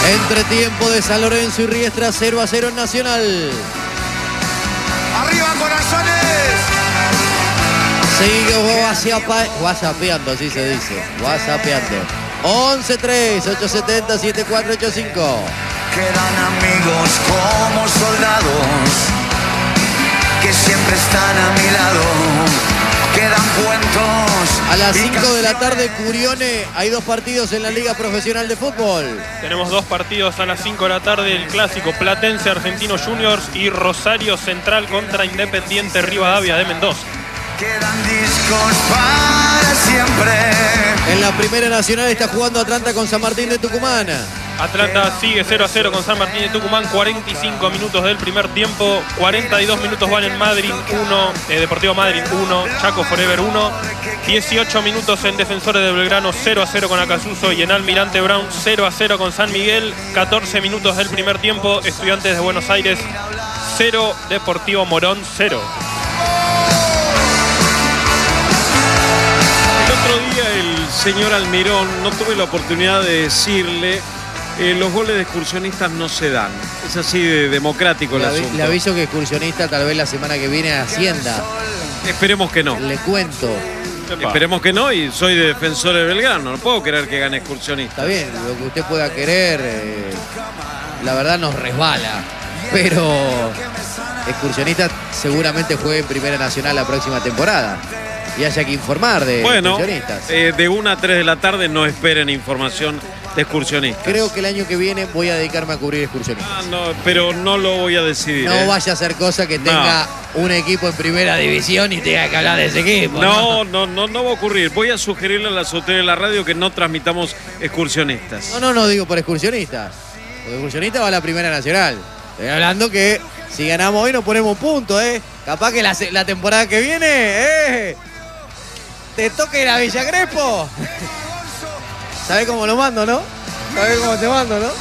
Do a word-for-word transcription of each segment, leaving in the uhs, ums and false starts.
Entretiempo de San Lorenzo y Riestra, cero a cero en Nacional. ¡Arriba, corazones! Sigue whatsappeando, así se dice. Whatsappeando. once tres, ocho siete cero, siete cuatro ocho cinco. Quedan amigos como soldados que siempre están a mi lado. Quedan cuentos. A las cinco de la tarde, Curione, hay dos partidos en la Liga Profesional de Fútbol. Tenemos dos partidos a las cinco de la tarde, el clásico Platense Argentino Juniors y Rosario Central contra Independiente Rivadavia de Mendoza. Quedan discos para siempre. En la Primera Nacional está jugando Atlanta con San Martín de Tucumán. Atlanta sigue cero a cero con San Martín de Tucumán, cuarenta y cinco minutos del primer tiempo, cuarenta y dos minutos van en Madrid uno, eh, Deportivo Madrid uno, Chaco Forever uno, dieciocho minutos en Defensores de Belgrano cero a cero con Acasuso y en Almirante Brown cero a cero con San Miguel, catorce minutos del primer tiempo, Estudiantes de Buenos Aires cero, Deportivo Morón cero. El otro día el señor Almirón, no tuve la oportunidad de decirle, eh, los goles de excursionistas no se dan. Es así de democrático el Le, asunto. le aviso que excursionista tal vez la semana que viene a Hacienda. Esperemos que no. Le cuento. Epa. Esperemos que no, y soy de Defensor de Belgrano. No puedo querer que gane excursionista. Está bien, lo que usted pueda querer, eh, la verdad nos resbala. Pero excursionista seguramente juegue en Primera Nacional la próxima temporada. Y haya que informar de Bueno, excursionistas. eh, de una a tres de la tarde no esperen información de excursionistas. Creo que el año que viene voy a dedicarme a cubrir excursionistas. Ah, no, pero no lo voy a decidir. No ¿eh? vaya a ser cosa que tenga un equipo en Primera División y tenga que hablar de ese equipo. No, no, no, no va a ocurrir. Voy a sugerirle a las autoridades de la radio que no transmitamos excursionistas. No, no, no digo por excursionistas. Porque excursionistas va a la Primera Nacional. Estoy hablando que si ganamos hoy nos ponemos un punto, ¿eh? Capaz que la, la temporada que viene, ¿eh? Te toque la Villa Crespo. ¿Sabés cómo lo mando, no? ¿Sabés cómo te mando, no?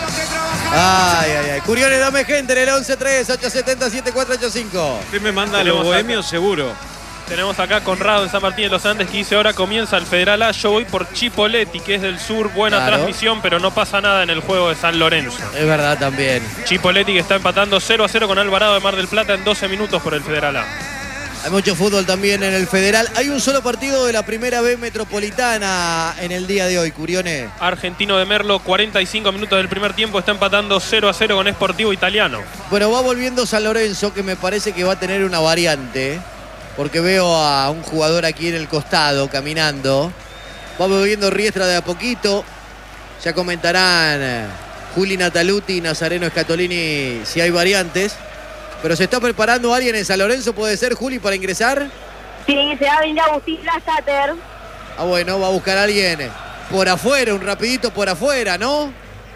Ay, ay, ay. Curiones, dame gente en el once tres, ocho siete cero, siete cuatro ocho cinco. Usted me manda a los Tenemos bohemios seguro. Tenemos acá a Conrado en San Martín de los Andes que dice: ahora comienza el Federal A, yo voy por Chipoleti, que es del sur, buena Claro. transmisión, pero no pasa nada en el juego de San Lorenzo. Es verdad también. Chipoleti que está empatando cero a cero con Alvarado de Mar del Plata en doce minutos por el Federal A. Hay mucho fútbol también en el Federal. Hay un solo partido de la Primera B Metropolitana en el día de hoy, Curione. Argentino de Merlo, cuarenta y cinco minutos del primer tiempo, está empatando cero a cero con Sportivo Italiano. Bueno, va volviendo San Lorenzo, que me parece que va a tener una variante, porque veo a un jugador aquí en el costado caminando. Va volviendo Riestra de a poquito. Ya comentarán eh, Juli Nataluti y Nazareno Scatolini si hay variantes. Pero se está preparando alguien en San Lorenzo, ¿puede ser, Juli, para ingresar? Sí, se va a venir Agustín Lasater. Ah, bueno, va a buscar a alguien por afuera, un rapidito por afuera, ¿no?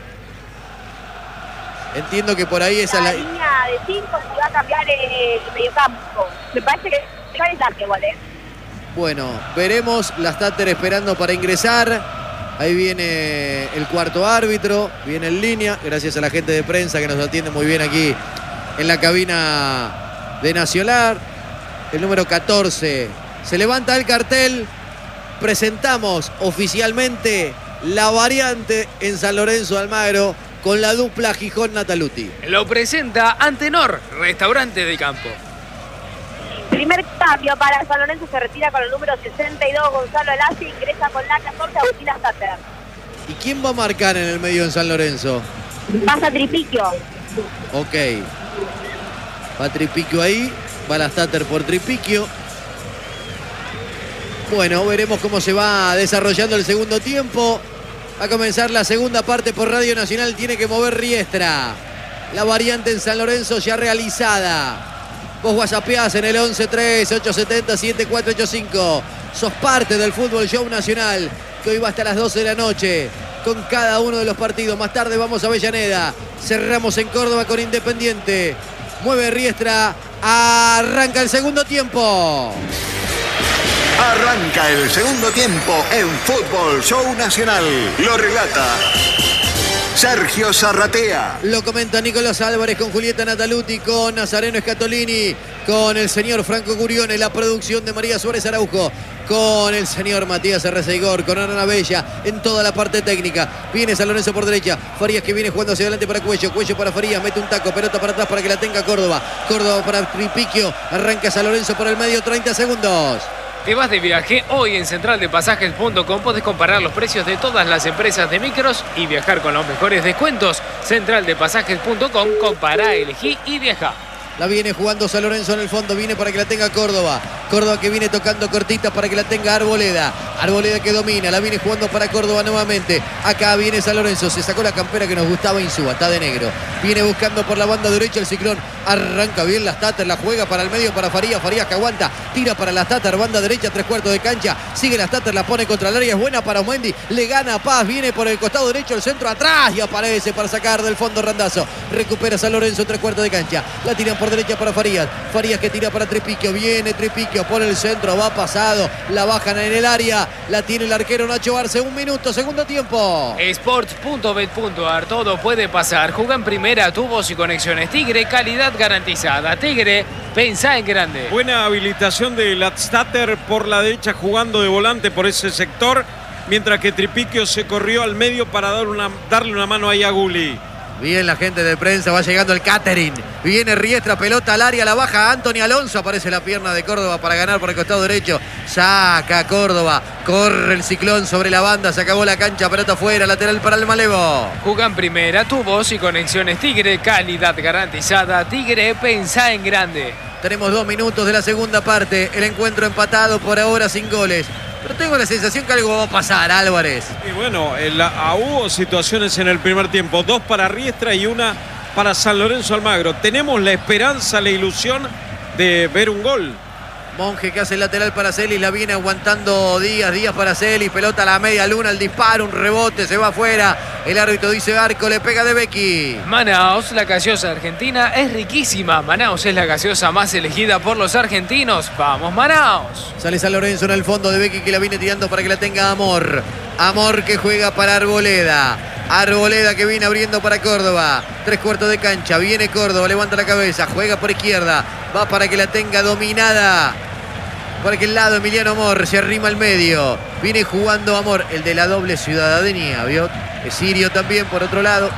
Entiendo que por ahí esa es La la... línea de cinco se va a cambiar el mediocampo. Me parece que va a estar igual, ¿eh? Bueno, veremos. Lasater esperando para ingresar. Ahí viene el cuarto árbitro, viene en línea, gracias a la gente de prensa que nos atiende muy bien aquí en la cabina de Nacional. El número catorce. Se levanta el cartel. Presentamos oficialmente la variante en San Lorenzo de Almagro con la dupla Gijón-Nataluti. Lo presenta Antenor, restaurante del campo. Primer cambio para San Lorenzo, se retira con el número sesenta y dos Gonzalo Elasi, ingresa con la catorce Agustín Lasater. ¿Y quién va a marcar en el medio en San Lorenzo? Pasa Tripiquio. Ok. Va Tripiquio ahí. Va Lasater por Tripiquio. Bueno, veremos cómo se va desarrollando el segundo tiempo. Va a comenzar la segunda parte por Radio Nacional. Tiene que mover Riestra. La variante en San Lorenzo ya realizada. Vos whatsappeás en el once tres, ocho siete cero, siete cuatro ocho cinco. Sos parte del Fútbol Show Nacional, que hoy va hasta las doce de la noche con cada uno de los partidos. Más tarde vamos a Avellaneda. Cerramos en Córdoba con Independiente. Mueve Riestra. Arranca el segundo tiempo. Arranca el segundo tiempo en Fútbol Show Nacional. Lo relata Sergio Zarratea. Lo comenta Nicolás Álvarez con Julieta Nataluti, con Nazareno Scatolini, con el señor Franco Curione, la producción de María Suárez Araujo, con el señor Matías Arreceigor, con Ana Bella en toda la parte técnica. Viene San Lorenzo por derecha, Farías que viene jugando hacia adelante para Cuello, Cuello para Farías, mete un taco, pelota para atrás para que la tenga Córdoba, Córdoba para Tripiquio, arranca San Lorenzo por el medio, treinta segundos. ¿Te vas de viaje? Hoy en central de pasajes punto com podés comparar los precios de todas las empresas de micros y viajar con los mejores descuentos. central de pasajes punto com, compará, elegí y viaja. La viene jugando San Lorenzo en el fondo, viene para que la tenga Córdoba. Córdoba que viene tocando cortita para que la tenga Arboleda. Arboleda que domina, la viene jugando para Córdoba nuevamente. Acá viene San Lorenzo, se sacó la campera que nos gustaba Insúa, está de negro. Viene buscando por la banda derecha el Ciclón. Arranca bien las Tater, la juega para el medio para Farías. Farías que aguanta, tira para las Tater, banda derecha, tres cuartos de cancha. Sigue las Tater, la pone contra el área, es buena para Omendi. Le gana a Paz, viene por el costado derecho, el centro atrás y aparece para sacar del fondo Randazzo. Recupera San Lorenzo, tres cuartos de cancha. La tiran por derecha para Farías. Farías que tira para Tripiquio. Viene Tripiquio por el centro. Va pasado. La bajan en el área. La tiene el arquero Nacho Arce. Un minuto, segundo tiempo. Sports punto bet punto ar. Todo puede pasar. Juega en primera, tubos y conexiones Tigre. Calidad garantizada. Tigre, pensá en grande. Buena habilitación de Latstater por la derecha, jugando de volante por ese sector. Mientras que Tripiquio se corrió al medio para dar una, darle una mano ahí a Gulli. Bien la gente de prensa, va llegando el catering. Viene Riestra, pelota al área, la baja Anthony Alonso. Aparece la pierna de Córdoba para ganar por el costado derecho. Saca Córdoba, corre el Ciclón sobre la banda. Se acabó la cancha, pelota afuera, lateral para el Malevo. Juega en primera, tubos y conexiones Tigre. Calidad garantizada. Tigre, pensá en grande. Tenemos dos minutos de la segunda parte. El encuentro empatado por ahora sin goles. Pero tengo la sensación que algo va a pasar, Álvarez. Y bueno, el, a, hubo situaciones en el primer tiempo. Dos para Riestra y una para San Lorenzo Almagro. Tenemos la esperanza, la ilusión de ver un gol. Monge que hace el lateral para Celis, la viene aguantando Díaz, Díaz para Celis, pelota a la media luna, el disparo, un rebote, se va afuera. El árbitro dice arco, le pega de Becky. Manaos, la gaseosa argentina, es riquísima. Manaos es la gaseosa más elegida por los argentinos. ¡Vamos, Manaos! Sale San Lorenzo en el fondo de Becky que la viene tirando para que la tenga Amor. Amor que juega para Arboleda. Arboleda que viene abriendo para Córdoba. Tres cuartos de cancha, viene Córdoba, levanta la cabeza, juega por izquierda. Va para que la tenga dominada. Por aquel lado Emiliano Amor, se arrima al medio. Viene jugando Amor, el de la doble ciudadanía, ¿vio? Es sirio también por otro lado.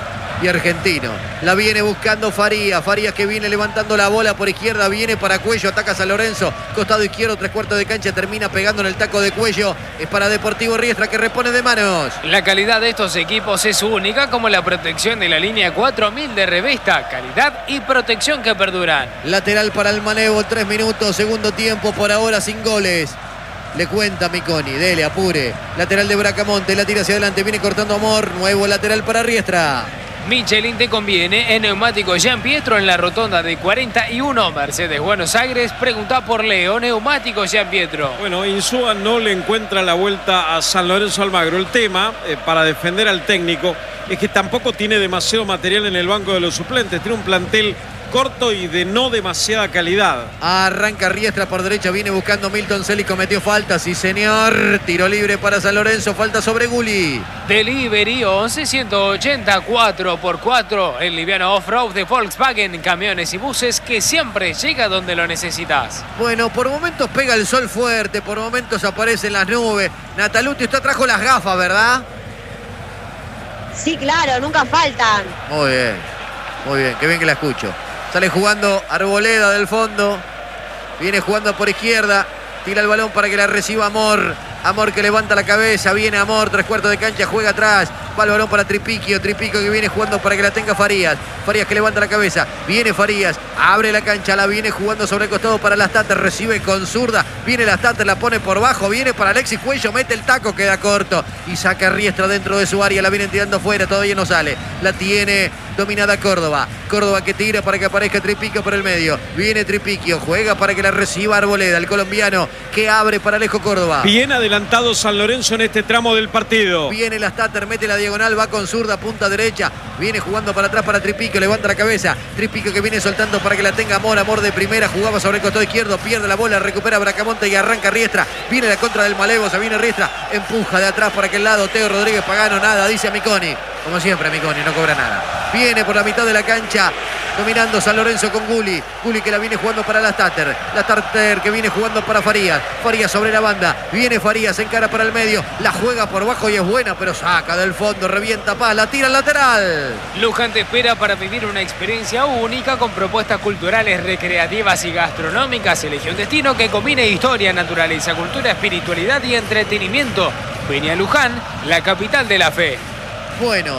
Y argentino. La viene buscando Farías. Farías que viene levantando la bola por izquierda. Viene para Cuello. Ataca San Lorenzo. Costado izquierdo, tres cuartos de cancha. Termina pegando en el taco de Cuello. Es para Deportivo Riestra que repone de manos. La calidad de estos equipos es única, como la protección de la línea cuatro mil de Revesta. Calidad y protección que perduran. Lateral para el Malevo. Tres minutos. Segundo tiempo por ahora sin goles. Le cuenta Miconi, dele, apure. Lateral de Bracamonte, la tira hacia adelante. Viene cortando Amor. Nuevo lateral para Riestra. Michelin te conviene en Neumáticos Jean Pietro en la rotonda de cuarenta y uno Mercedes Buenos Aires. Pregunta por Leo, Neumáticos Jean Pietro. Bueno, Insúa no le encuentra la vuelta a San Lorenzo Almagro. El tema, eh, para defender al técnico, es que tampoco tiene demasiado material en el banco de los suplentes. Tiene un plantel corto y de no demasiada calidad. Arranca Riestra por derecha, viene buscando Milton Celis, cometió falta, sí señor. Tiro libre para San Lorenzo, falta sobre Gulli. Delivery once ciento ochenta cuatro por cuatro, el liviano off-road de Volkswagen, camiones y buses que siempre llega donde lo necesitas. Bueno, por momentos pega el sol fuerte, por momentos aparecen las nubes. Nataluti, usted trajo las gafas, ¿verdad? Sí, claro, nunca faltan. Muy bien, muy bien, qué bien que la escucho. Sale jugando Arboleda del fondo. Viene jugando por izquierda. Tira el balón para que la reciba Amor. Amor que levanta la cabeza. Viene Amor, tres cuartos de cancha, juega atrás. Va el balón para Tripiquio. Tripiquio que viene jugando para que la tenga Farías. Farías que levanta la cabeza. Viene Farías. Abre la cancha. La viene jugando sobre el costado para las Tater. Recibe con zurda. Viene las Tater. La pone por bajo. Viene para Alexis Cuello. Mete el taco. Queda corto. Y saca Riestra dentro de su área. La vienen tirando fuera. Todavía no sale. La tiene dominada Córdoba. Córdoba que tira para que aparezca Tripiquio por el medio. Viene Tripiquio. Juega para que la reciba Arboleda. El colombiano que abre para Alejo Córdoba. Bien adelantado San Lorenzo en este tramo del partido. Viene las Tater. Mete la diagonal. Va con zurda. Punta derecha. Viene jugando para atrás para Tripiquio. Levanta la cabeza. Tripiquio que viene soltando para que la tenga Amor. Amor de primera. Jugaba sobre el costado izquierdo. Pierde la bola. Recupera Bracamonte y arranca Riestra. Viene la contra del Malevo. Se viene Riestra. Empuja de atrás para aquel lado. Teo Rodríguez Pagano. Nada. Dice a Miconi. Como siempre, Miconi, no cobra nada. Viene por la mitad de la cancha, dominando San Lorenzo con Gulli. Gulli que la viene jugando para la Stater. La Stater que viene jugando para Farías. Farías sobre la banda. Viene Farías, se encara para el medio. La juega por bajo y es buena, pero saca del fondo. Revienta Paz, la tira al lateral. Luján te espera para vivir una experiencia única con propuestas culturales, recreativas y gastronómicas. Elige un destino que combine historia, naturaleza, cultura, espiritualidad y entretenimiento. Peña Luján, la capital de la fe. Bueno,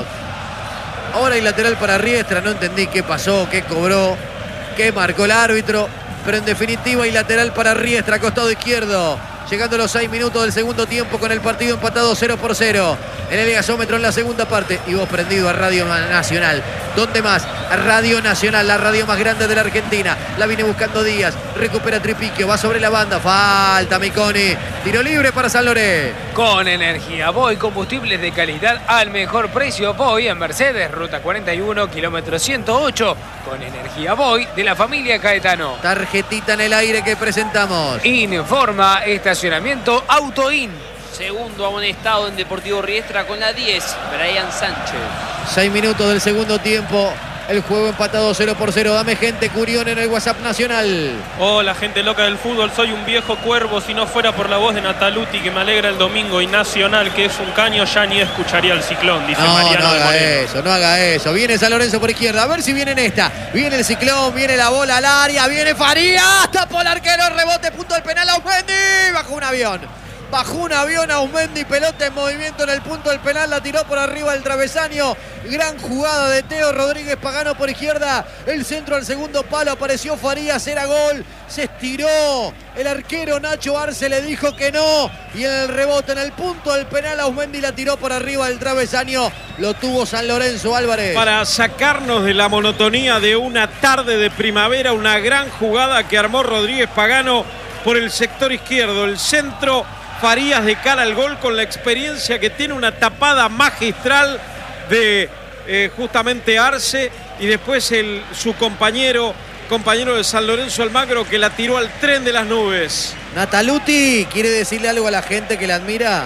ahora hay lateral para Riestra. No entendí qué pasó, qué cobró, qué marcó el árbitro. Pero en definitiva hay lateral para Riestra, costado izquierdo. Llegando a los seis minutos del segundo tiempo con el partido empatado cero por cero. En el gasómetro en la segunda parte. Y vos prendido a Radio Nacional. ¿Dónde más? A Radio Nacional, la radio más grande de la Argentina. La viene buscando Díaz. Recupera Tripiquio. Va sobre la banda. Falta Miconi. Tiro libre para San Lorenzo. Con energía Boy, combustibles de calidad al mejor precio. Boy en Mercedes, ruta cuarenta y uno, kilómetro ciento ocho. Con energía Boy de la familia Caetano. Tarjetita en el aire que presentamos. Informa estacionamiento Autoin. Segundo amonestado en Deportivo Riestra con la diez, Brian Sánchez. Seis minutos del segundo tiempo. El juego empatado cero por cero. Dame gente, Curión en el WhatsApp nacional. Hola, gente loca del fútbol. Soy un viejo cuervo. Si no fuera por la voz de Nataluti, que me alegra el domingo, y Nacional, que es un caño, ya ni escucharía el Ciclón, dice No, Mariano no de haga Moreno. eso, no haga eso. Viene San Lorenzo por izquierda. A ver si viene en esta. Viene el Ciclón, viene la bola al área. Viene Farías. Tapó el arquero. Rebote, punto del penal. Aumendi. Bajó un avión. Bajó un avión a Aumendi, pelota en movimiento en el punto del penal, la tiró por arriba del travesaño. Gran jugada de Teo Rodríguez Pagano por izquierda. El centro al segundo palo, apareció Farías, era gol. Se estiró el arquero Nacho Arce, le dijo que no. Y en el rebote en el punto del penal, Aumendi la tiró por arriba del travesaño. Lo tuvo San Lorenzo, Álvarez. Para sacarnos de la monotonía de una tarde de primavera, una gran jugada que armó Rodríguez Pagano por el sector izquierdo. El centro, Farías de cara al gol con la experiencia que tiene, una tapada magistral de eh, justamente Arce, y después el, su compañero, compañero de San Lorenzo Almagro, que la tiró al tren de las nubes. Nataluti, ¿quiere decirle algo a la gente que la admira?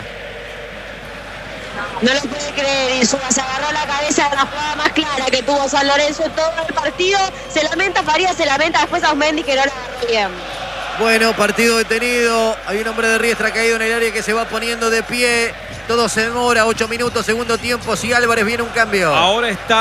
No lo puede creer, y se agarró la cabeza de la jugada más clara que tuvo San Lorenzo en todo el partido. Se lamenta Farías, se lamenta después a Aumendi, que no la agarró bien. Bueno, partido detenido. Hay un hombre de Riestra caído en el área que se va poniendo de pie. Todo se demora. Ocho minutos, segundo tiempo. Si Álvarez viene un cambio. Ahora está